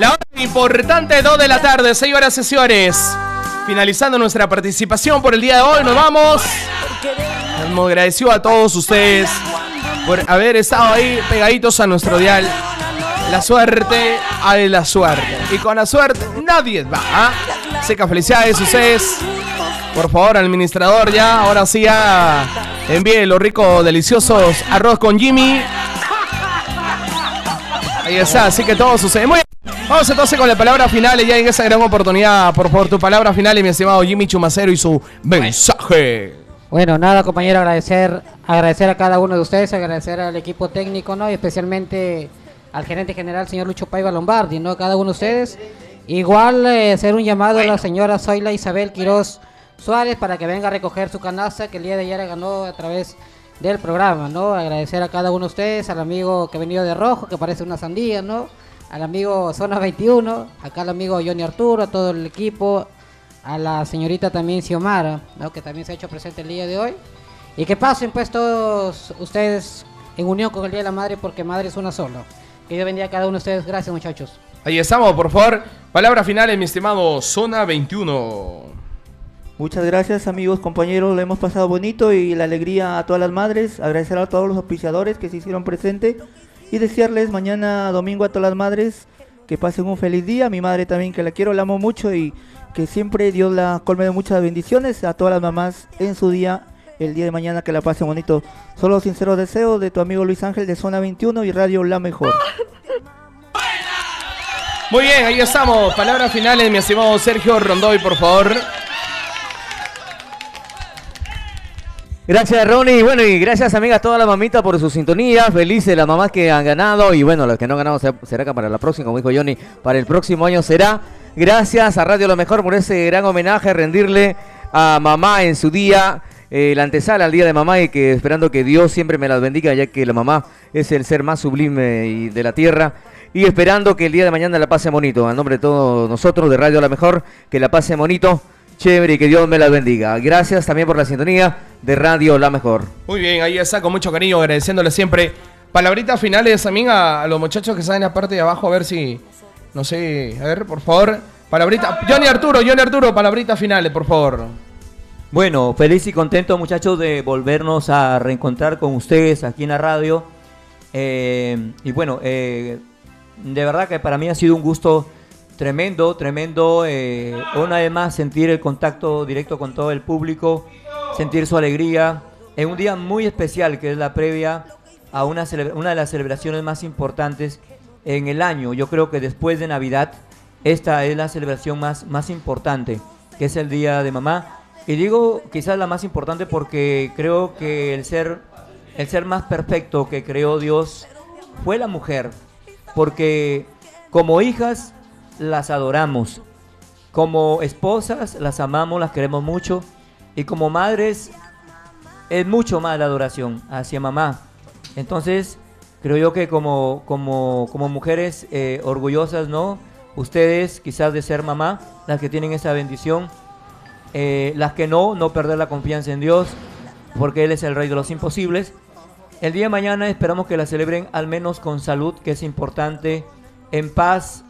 La hora importante, 2 de la tarde, 6 horas y señores. Finalizando nuestra participación por el día de hoy, nos vamos. Hemos agradecido a todos ustedes por haber estado ahí pegaditos a nuestro dial. La suerte hay la suerte. Y con la suerte nadie va. Así que felicidades a ustedes. Por favor, administrador, ya, ahora sí, ya envíe los ricos, deliciosos arroz con Jimmy. Ahí está, así que todo sucede. Muy bien. Vamos entonces con la palabra final y ya en esa gran oportunidad. Por favor, tu palabra final y mi estimado Jimmy Chumacero y su mensaje. Bueno, nada, compañero, agradecer a cada uno de ustedes, agradecer al equipo técnico, ¿no? Y especialmente al gerente general, señor Lucho Paiva Lombardi, ¿no? Cada uno de ustedes. Igual hacer un llamado a la señora Zoila Isabel Quiroz Suárez para que venga a recoger su canasta que el día de ayer ganó a través del programa, ¿no? Agradecer a cada uno de ustedes, al amigo que ha venido de rojo, que parece una sandía, ¿no? Al amigo Zona 21, acá al amigo Johnny Arturo, a todo el equipo, a la señorita también Xiomara, ¿no? Que también se ha hecho presente el día de hoy. Y que pasen pues todos ustedes en unión con el Día de la Madre, porque madre es una sola. Que Dios bendiga a cada uno de ustedes. Gracias, muchachos. Ahí estamos, por favor. Palabra final, mi estimado Zona 21. Muchas gracias, amigos, compañeros, lo hemos pasado bonito y la alegría a todas las madres, agradecer a todos los auspiciadores que se hicieron presentes y desearles mañana domingo a todas las madres que pasen un feliz día, a mi madre también que la quiero, la amo mucho y que siempre Dios la colme de muchas bendiciones, a todas las mamás en su día, el día de mañana que la pasen bonito. Solo sinceros deseos de tu amigo Luis Ángel de Zona 21 y Radio La Mejor. Muy bien, ahí estamos, palabras finales, mi estimado Sergio Rondoy, por favor. Gracias, Ronnie. Y bueno, y gracias, amigas, a todas las mamitas por su sintonía. Felices las mamás que han ganado. Y bueno, las que no han ganado será que para la próxima, como dijo Johnny, para el próximo año será. Gracias a Radio Lo Mejor por ese gran homenaje, rendirle a mamá en su día, la antesala al día de mamá, y que esperando que Dios siempre me las bendiga, ya que la mamá es el ser más sublime y de la tierra. Y esperando que el día de mañana la pase bonito. A nombre de todos nosotros de Radio Lo Mejor, que la pase bonito. Chévere y que Dios me la bendiga. Gracias también por la sintonía de Radio La Mejor. Muy bien, ahí está, con mucho cariño, agradeciéndole siempre. Palabritas finales también a los muchachos que están en la parte de abajo, a ver si, no sé, a ver, por favor, palabrita. Johnny Arturo, palabritas finales, por favor. Bueno, feliz y contento, muchachos, de volvernos a reencontrar con ustedes aquí en la radio. Y bueno, de verdad que para mí ha sido un gusto tremendo, una vez más sentir el contacto directo con todo el público, sentir su alegría, en un día muy especial que es la previa a una de las celebraciones más importantes en el año. Yo creo que después de Navidad, esta es la celebración más importante, que es el Día de Mamá. Y digo quizás la más importante porque creo que el ser más perfecto que creó Dios fue la mujer, porque como hijas las adoramos, como esposas las amamos, las queremos mucho, y como madres es mucho más la adoración hacia mamá. Entonces creo yo que como mujeres orgullosas, ¿no? Ustedes quizás de ser mamá, las que tienen esa bendición, las que no perder la confianza en Dios, porque Él es el Rey de los imposibles. El día de mañana esperamos que la celebren al menos con salud, que es importante, en paz,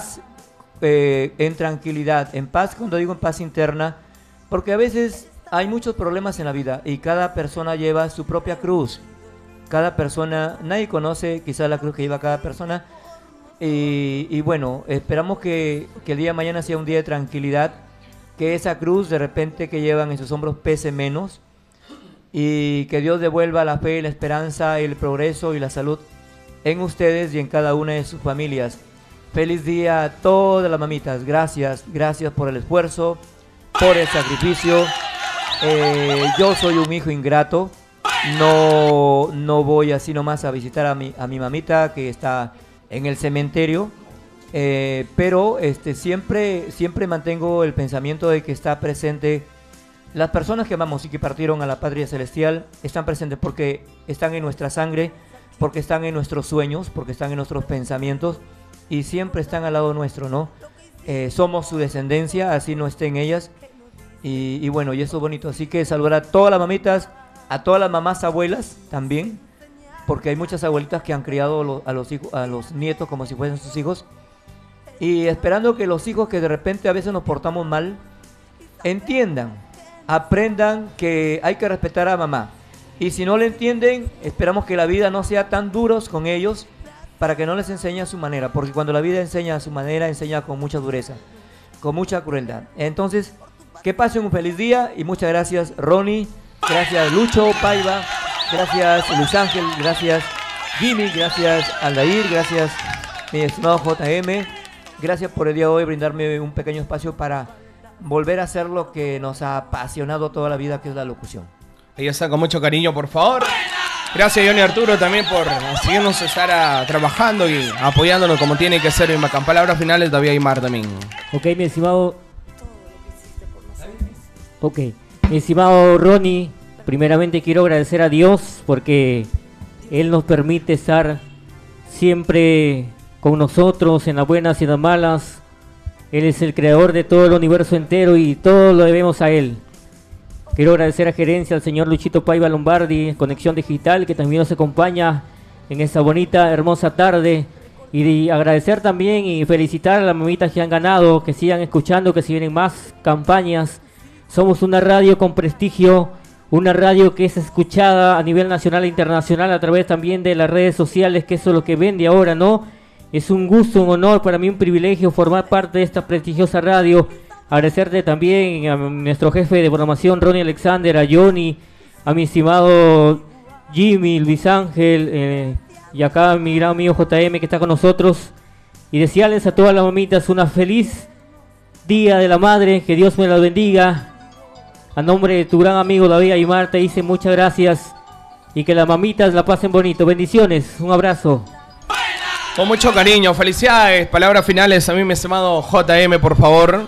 en tranquilidad, en paz, cuando digo en paz interna, porque a veces hay muchos problemas en la vida y cada persona lleva su propia cruz. Cada persona, nadie conoce quizás la cruz que lleva cada persona. Y bueno, esperamos que el día de mañana sea un día de tranquilidad, que esa cruz de repente que llevan en sus hombros pese menos, y que Dios devuelva la fe, la esperanza, el progreso y la salud en ustedes y en cada una de sus familias. Feliz día a todas las mamitas. Gracias por el esfuerzo, por el sacrificio. Yo soy un hijo ingrato. No voy así nomás a visitar a mi mamita que está en el cementerio. Pero siempre mantengo el pensamiento de que está presente. Las personas que amamos y que partieron a la patria celestial están presentes porque están en nuestra sangre, porque están en nuestros sueños, porque están en nuestros pensamientos y siempre están al lado nuestro, ¿no? Somos su descendencia, así no estén ellas. Y bueno, y eso es bonito. Así que saludar a todas las mamitas, a todas las mamás abuelas también, porque hay muchas abuelitas que han criado a los nietos como si fuesen sus hijos. y esperando que los hijos que de repente a veces nos portamos mal, entiendan, aprendan que hay que respetar a mamá. Y si no le entienden, esperamos que la vida no sea tan duros con ellos para que no les enseñe a su manera, porque cuando la vida enseña a su manera, enseña con mucha dureza, con mucha crueldad. Entonces, que pasen un feliz día y muchas gracias Ronnie, gracias Lucho Paiva, gracias Luis Ángel, gracias Jimmy, gracias Aldair, gracias mi estimado JM, gracias por el día de hoy brindarme un pequeño espacio para volver a hacer lo que nos ha apasionado toda la vida, que es la locución. Ahí está, con mucho cariño, por favor. Gracias, Johnny Arturo, también por seguirnos estar trabajando y apoyándonos como tiene que ser. En Bacán. Palabras finales, David Aymar también. Ok, mi estimado. Ok, mi estimado Ronnie, primeramente quiero agradecer a Dios porque Él nos permite estar siempre con nosotros en las buenas y en las malas. Él es el creador de todo el universo entero y todo lo debemos a Él. Quiero agradecer a gerencia al señor Luchito Paiva Lombardi, Conexión Digital, que también nos acompaña en esta bonita, hermosa tarde. Y agradecer también y felicitar a las mamitas que han ganado, que sigan escuchando, que si vienen más campañas. Somos una radio con prestigio, una radio que es escuchada a nivel nacional e internacional a través también de las redes sociales, que eso es lo que vende ahora, ¿no? Es un gusto, un honor, para mí un privilegio formar parte de esta prestigiosa radio. Agradecerte también a nuestro jefe de programación, Ronnie Alexander, a Johnny, a mi estimado Jimmy, Luis Ángel, y acá a mi gran amigo JM que está con nosotros. Y desearles a todas las mamitas una feliz Día de la Madre, que Dios me la bendiga. A nombre de tu gran amigo David Aymar te dice muchas gracias y que las mamitas la pasen bonito. Bendiciones, un abrazo. Con mucho cariño, felicidades. Palabras finales a mí, mi estimado JM, por favor.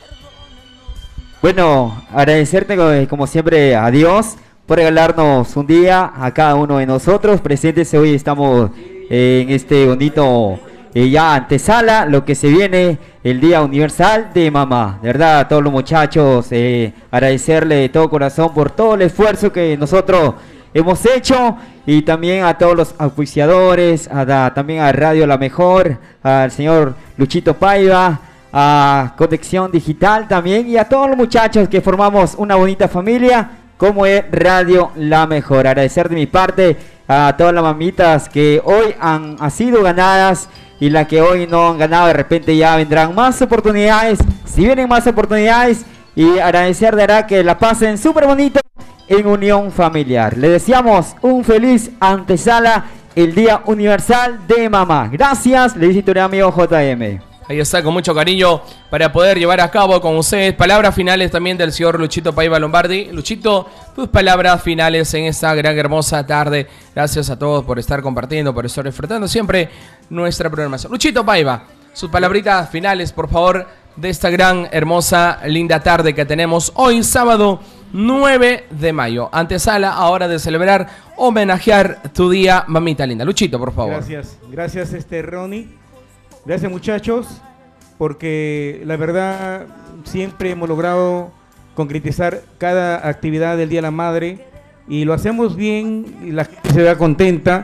Bueno, agradecerte como siempre a Dios por regalarnos un día a cada uno de nosotros. Presentes hoy estamos en este bonito ya antesala, lo que se viene, el Día Universal de Mamá. De verdad, a todos los muchachos, agradecerle de todo corazón por todo el esfuerzo que nosotros hemos hecho, y también a todos los auspiciadores, también a Radio La Mejor, al señor Luchito Paiva, a Conexión Digital también, y a todos los muchachos que formamos una bonita familia como es Radio La Mejor. Agradecer de mi parte a todas las mamitas que hoy han sido ganadas, y las que hoy no han ganado, de repente ya vendrán más oportunidades, si vienen más oportunidades, y agradecer de verdad que la pasen súper bonito en unión familiar. Le deseamos un feliz antesala el Día Universal de Mamá. Gracias, le dice tu amigo JM. Ahí está, con mucho cariño para poder llevar a cabo con ustedes. Palabras finales también del señor Luchito Paiva Lombardi. Luchito, tus palabras finales en esta gran hermosa tarde. Gracias a todos por estar compartiendo, por estar disfrutando siempre nuestra programación. Luchito Paiva, sus palabritas finales, por favor, de esta gran, hermosa, linda tarde que tenemos hoy, sábado 9 de mayo. Antesala ahora de celebrar, homenajear tu día, mamita linda. Luchito, por favor. Gracias Ronnie. Gracias muchachos, porque la verdad siempre hemos logrado concretizar cada actividad del Día de la Madre y lo hacemos bien y la gente se ve contenta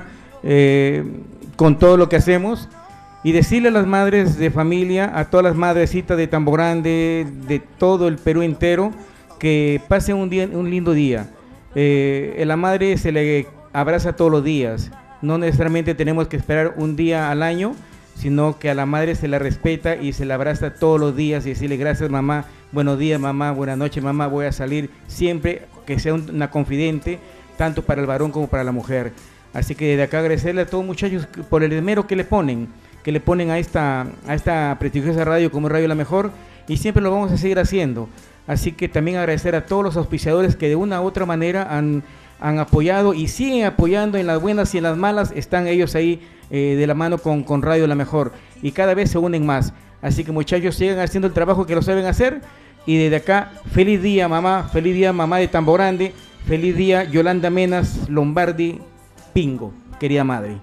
con todo lo que hacemos. Y decirle a las madres de familia, a todas las madrecitas de Tambo Grande, de todo el Perú entero, que pasen un lindo día. La madre se le abraza todos los días, no necesariamente tenemos que esperar un día al año, sino que a la madre se la respeta y se la abraza todos los días y decirle gracias mamá, buenos días mamá, buenas noches mamá, voy a salir siempre, que sea una confidente, tanto para el varón como para la mujer. Así que desde acá agradecerle a todos muchachos por el esmero que le ponen a esta prestigiosa radio como Radio La Mejor, y siempre lo vamos a seguir haciendo. Así que también agradecer a todos los auspiciadores que de una u otra manera han apoyado y siguen apoyando en las buenas y en las malas, están ellos ahí de la mano con Radio La Mejor, y cada vez se unen más. Así que muchachos, sigan haciendo el trabajo que lo saben hacer, y desde acá, feliz día mamá de Tambo Grande, feliz día Yolanda Menas Lombardi Pingo, querida madre.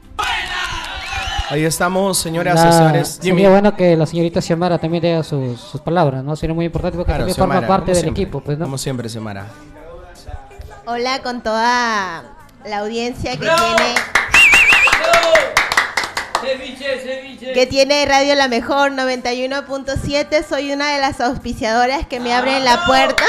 Ahí estamos, señoras y señores. Sería bueno que la señorita Xiomara también diga sus palabras, ¿no? Sería muy importante porque también Xiomara, forma parte del siempre, equipo, pues, ¿no? Como siempre, Xiomara. Hola con toda la audiencia que tiene que tiene Radio La Mejor 91.7. Soy una de las auspiciadoras que me abren la puerta.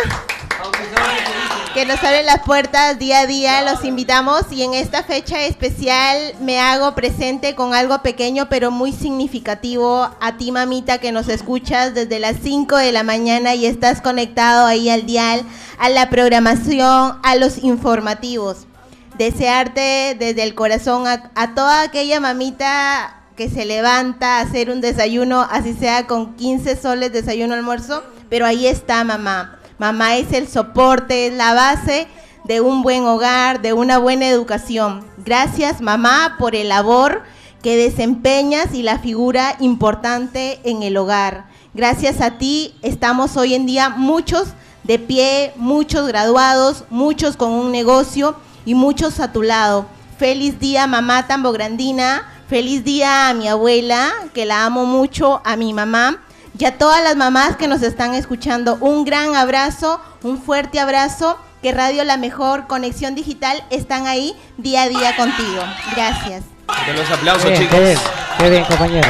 Que nos abren las puertas día a día, los invitamos, y en esta fecha especial me hago presente con algo pequeño pero muy significativo a ti, mamita, que nos escuchas desde las 5 de la mañana y estás conectado ahí al dial, a la programación, a los informativos. Desearte desde el corazón a toda aquella mamita que se levanta a hacer un desayuno, así sea con 15 soles desayuno almuerzo, pero ahí está mamá. Mamá es el soporte, es la base de un buen hogar, de una buena educación. Gracias, mamá, por el labor que desempeñas y la figura importante en el hogar. Gracias a ti estamos hoy en día muchos de pie, muchos graduados, muchos con un negocio y muchos a tu lado. Feliz día, mamá Tambograndina. Feliz día a mi abuela, que la amo mucho, a mi mamá. Y a todas las mamás que nos están escuchando, un gran abrazo, un fuerte abrazo, que Radio La Mejor, Conexión Digital, están ahí día a día contigo. Gracias. De los aplausos, bien, chicos. Qué bien, compañero.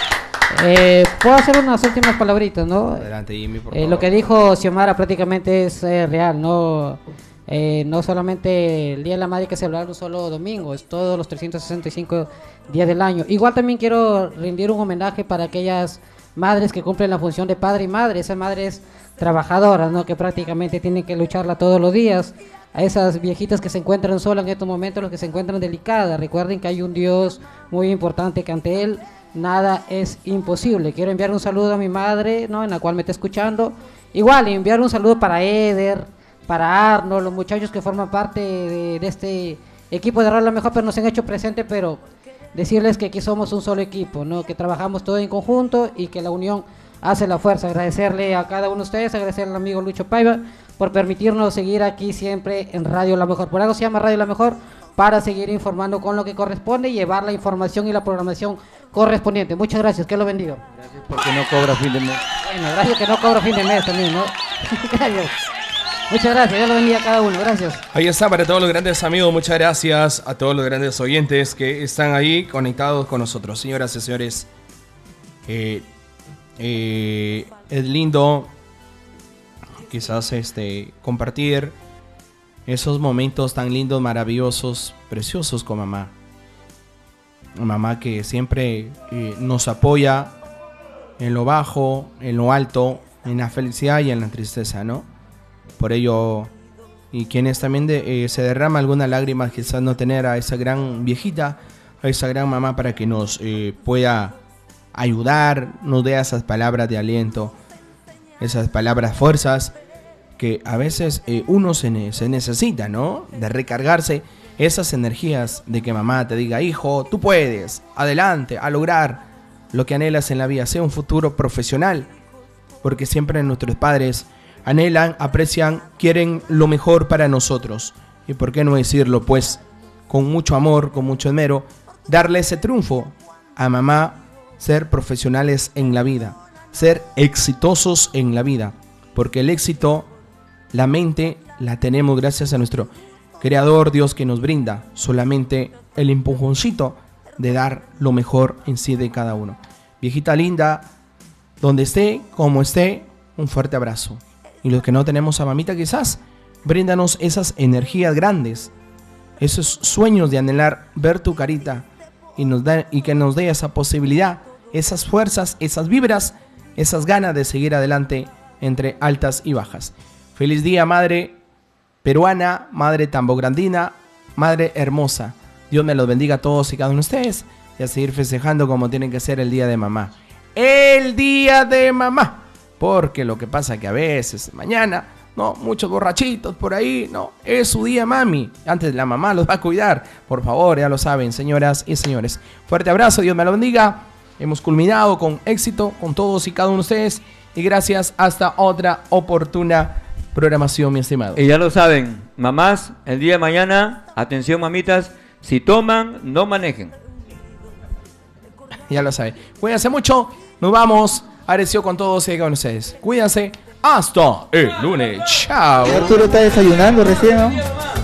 Puedo hacer unas últimas palabritas, ¿no? Adelante, Jimmy, por favor. Lo que dijo Xiomara prácticamente es real, ¿no? No solamente el Día de la Madre que celebrar un solo domingo, es todos los 365 días del año. Igual también quiero rendir un homenaje para aquellas madres que cumplen la función de padre y madre, esas madres trabajadoras, ¿no? Que prácticamente tienen que lucharla todos los días, a esas viejitas que se encuentran solas en estos momentos, los que se encuentran delicadas. Recuerden que hay un Dios muy importante, que ante Él nada es imposible. Quiero enviar un saludo a mi madre, ¿no? En la cual me está escuchando. Igual, enviar un saludo para Eder, para Arnold, los muchachos que forman parte de este equipo de Radio La Mejor, pero nos han hecho presente, pero decirles que aquí somos un solo equipo, ¿no? Que trabajamos todo en conjunto y que la unión hace la fuerza. Agradecerle a cada uno de ustedes, agradecerle al amigo Lucho Paiva por permitirnos seguir aquí siempre en Radio La Mejor. Por algo se llama Radio La Mejor, para seguir informando con lo que corresponde y llevar la información y la programación correspondiente. Muchas gracias, que lo bendiga. Gracias porque no cobra fin de mes. Bueno, gracias que no cobra fin de mes también, ¿no? Gracias. Muchas gracias, Dios lo bendiga a cada uno, gracias. Ahí está, para todos los grandes amigos, muchas gracias a todos los grandes oyentes que están ahí conectados con nosotros. Señoras y señores, es lindo quizás compartir esos momentos tan lindos, maravillosos, preciosos con mamá. Mamá que siempre nos apoya en lo bajo, en lo alto, en la felicidad y en la tristeza, ¿no? Por ello, y quienes también se derrama alguna lágrima, quizás no tener a esa gran viejita, a esa gran mamá para que nos pueda ayudar, nos dé esas palabras de aliento, esas palabras fuerzas que a veces uno se necesita, ¿no? De recargarse esas energías de que mamá te diga: hijo, tú puedes, adelante, a lograr lo que anhelas en la vida, sea un futuro profesional, porque siempre nuestros padres anhelan, aprecian, quieren lo mejor para nosotros. Y por qué no decirlo, pues, con mucho amor, con mucho esmero, darle ese triunfo a mamá, ser profesionales en la vida, ser exitosos en la vida, porque el éxito, la mente, la tenemos gracias a nuestro Creador, Dios, que nos brinda solamente el empujoncito de dar lo mejor en sí de cada uno. Viejita linda, donde esté, como esté, un fuerte abrazo. Y los que no tenemos a mamita, quizás, bríndanos esas energías grandes, esos sueños de anhelar ver tu carita y que nos dé esa posibilidad, esas fuerzas, esas vibras, esas ganas de seguir adelante entre altas y bajas. Feliz día, madre peruana, madre tambograndina, madre hermosa. Dios me los bendiga a todos y cada uno de ustedes y a seguir festejando como tiene que ser el día de mamá. El día de mamá. Porque lo que pasa que a veces, mañana, no, muchos borrachitos por ahí, no, es su día, mami. Antes la mamá los va a cuidar. Por favor, ya lo saben, señoras y señores. Fuerte abrazo, Dios me lo bendiga. Hemos culminado con éxito con todos y cada uno de ustedes. Y gracias, hasta otra oportuna programación, mi estimado. Y ya lo saben, mamás, el día de mañana, atención mamitas, si toman, no manejen. Ya lo saben. Cuídense mucho, nos vamos. Areció con todos y con ustedes. Cuídense. Hasta el lunes. Chao. Arturo está desayunando recién, ¿no?